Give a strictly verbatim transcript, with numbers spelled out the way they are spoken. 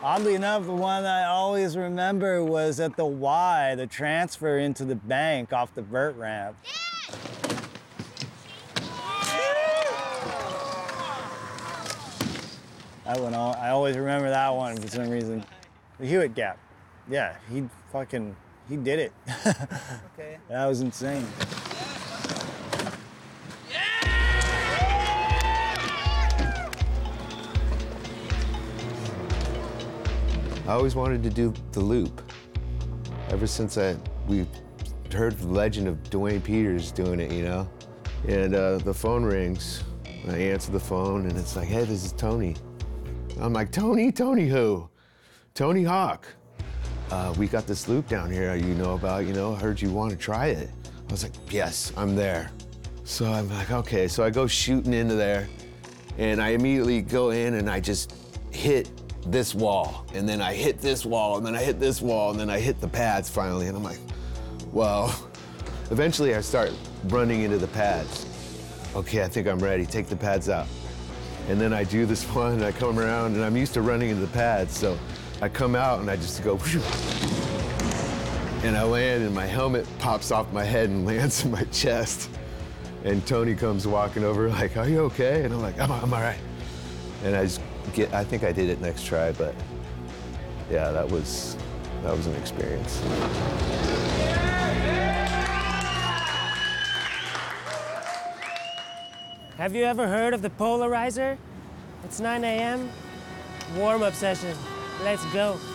Oddly enough, the one I always remember was at the Y, the transfer into the bank off the vert ramp. That one, al- I always remember that one for some reason. The Hewitt gap. Yeah, he fucking, he did it. Okay. That was insane. I always wanted to do the loop. Ever since I, we heard the legend of Dwayne Peters doing it, you know? And uh, the phone rings, I answer the phone, and it's like, hey, this is Tony. I'm like, Tony? Tony who? Tony Hawk. Uh, we got this loop down here you know about, you know, I heard you want to try it. I was like, yes, I'm there. So I'm like, okay, so I go shooting into there, and I immediately go in and I just hit this wall, and then I hit this wall, and then I hit this wall, and then I hit the pads finally, and I'm like, well, eventually I start running into the pads. Okay, I think I'm ready, take the pads out. And then I do this one, and I come around, and I'm used to running into the pads, so I come out, and I just go, whew, and I land, and my helmet pops off my head and lands in my chest. And Tony comes walking over, like, are you okay? And I'm like, I'm, I'm all right. And I just get, I think I did it next try, but yeah, that was, that was an experience. Have you ever heard of the Polarizer? It's nine A M Warm-up session. Let's go.